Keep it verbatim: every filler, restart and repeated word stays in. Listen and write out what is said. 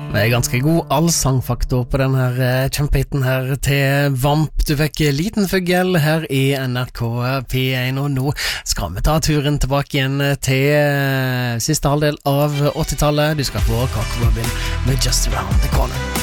Det er ganske god allsangfaktor på den her eh, kjempehiten her til Vamp. Du fikk Liten Fugl her i N R K P én, og nå skal vi ta turen tilbake igjen til eh, siste halvdel av åttitallet. Du skal få Cock Robin med Just Around the Corner.